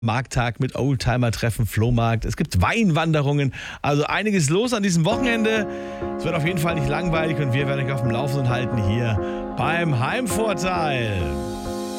Markttag mit Oldtimer-Treffen, Flohmarkt. Es gibt Weinwanderungen. Also einiges los an diesem Wochenende. Es wird auf jeden Fall nicht langweilig und wir werden euch auf dem Laufenden halten hier beim Heimvorteil.